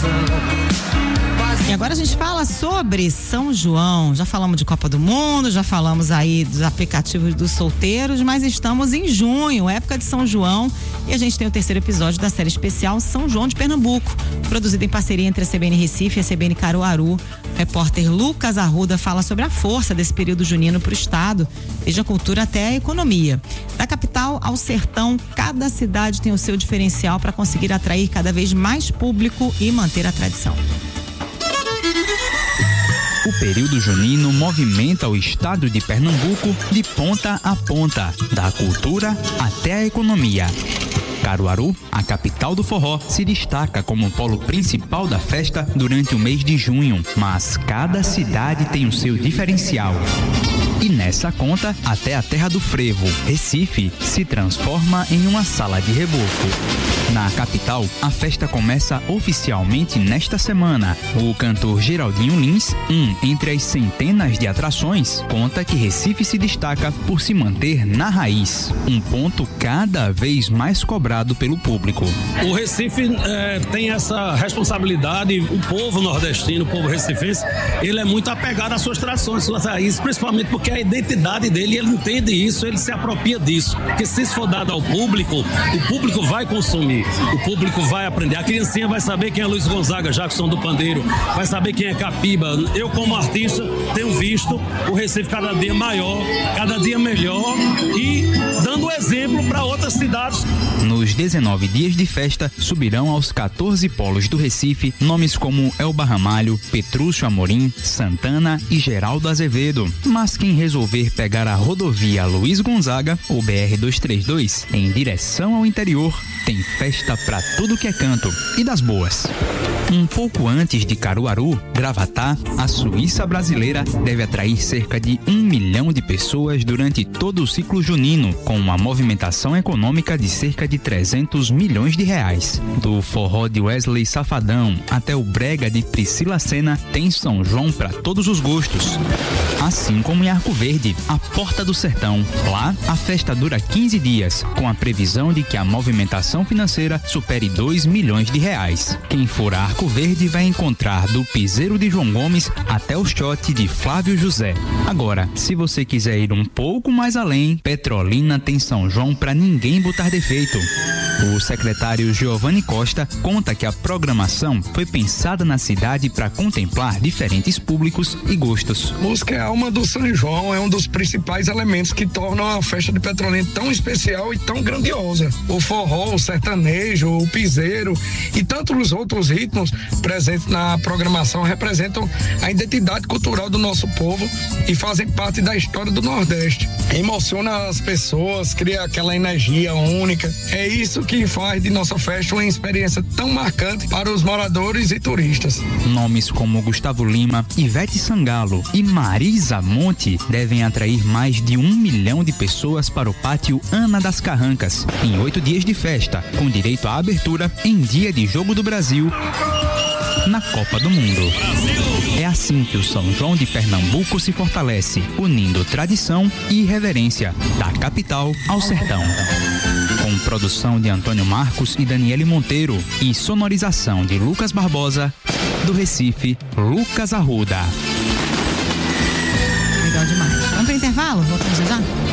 E agora a gente fala sobre São João. Já falamos de Copa do Mundo, já falamos aí dos aplicativos dos solteiros, mas estamos em junho, época de São João, e a gente tem o terceiro episódio da série especial São João de Pernambuco, produzida em parceria entre a CBN Recife e a CBN Caruaru. O repórter Lucas Arruda fala sobre a força desse período junino para o estado, desde a cultura até a economia. Da capital ao sertão, cada cidade tem o seu diferencial para conseguir atrair cada vez mais público e manter a tradição. O período junino movimenta o estado de Pernambuco de ponta a ponta, da cultura até a economia. Caruaru, a capital do forró, se destaca como polo principal da festa durante o mês de junho, mas cada cidade tem o seu diferencial. E nessa conta, até a terra do frevo, Recife, se transforma em uma sala de reboco. Na capital, a festa começa oficialmente nesta semana. O cantor Geraldinho Lins, entre as centenas de atrações, conta que Recife se destaca por se manter na raiz, um ponto cada vez mais cobrado pelo público. O Recife tem essa responsabilidade, o povo nordestino, o povo recifense, ele é muito apegado às suas tradições, suas raízes, principalmente porque a identidade dele, ele entende isso, ele se apropria disso, porque se isso for dado ao público, o público vai consumir, o público vai aprender, a criancinha vai saber quem é Luiz Gonzaga, Jackson do Pandeiro, vai saber quem é Capiba. Eu, como artista, tenho visto o Recife cada dia maior, cada dia melhor e dando exemplo para outras cidades. Nos 19 dias de festa, subirão aos 14 polos do Recife nomes como Elba Ramalho, Petrúcio Amorim, Santana e Geraldo Azevedo. Mas quem resolver pegar a rodovia Luiz Gonzaga, o BR-232, em direção ao interior, tem festa pra tudo que é canto e das boas. Um pouco antes de Caruaru, Gravatá, a Suíça brasileira, deve atrair cerca de 1 milhão de pessoas durante todo o ciclo junino, com uma movimentação econômica de cerca de 300 milhões de reais. Do forró de Wesley Safadão até o brega de Priscila Senna, tem São João para todos os gostos. Assim como em Arco Verde, a porta do sertão. Lá, a festa dura 15 dias, com a previsão de que a movimentação financeira supere 2 milhões de reais. Quem for a Arco Verde vai encontrar do piseiro de João Gomes até o shot de Flávio José. Agora, se você quiser ir um pouco mais além, Petrolina tem São João para ninguém botar defeito. O secretário Giovanni Costa conta que a programação foi pensada na cidade para contemplar diferentes públicos e gostos. Música é a alma do São João, é um dos principais elementos que tornam a festa de Petrolina tão especial e tão grandiosa. O forró, o sertanejo, o piseiro e tantos outros ritmos presentes na programação representam a identidade cultural do nosso povo e fazem parte da história do Nordeste. Emociona as pessoas, cria aquela energia única. É isso que faz de nossa festa uma experiência tão marcante para os moradores e turistas. Nomes como Gustavo Lima, Ivete Sangalo e Marisa Monte devem atrair mais de 1 milhão de pessoas para o pátio Ana das Carrancas, em 8 dias de festa, com direito à abertura em dia de Jogo do Brasil na Copa do Mundo. É assim que o São João de Pernambuco se fortalece, unindo tradição e reverência, da capital ao sertão. Com produção de Antônio Marcos e Daniele Monteiro e sonorização de Lucas Barbosa, do Recife, Lucas Arruda. Legal demais. Vamos para o intervalo? Voltamos já?